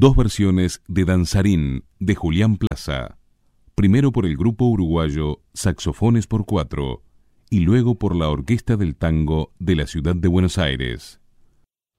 dos versiones de Danzarín de Julián Plaza, primero por el grupo uruguayo Saxofones por Cuatro y luego por la Orquesta del Tango de la Ciudad de Buenos Aires.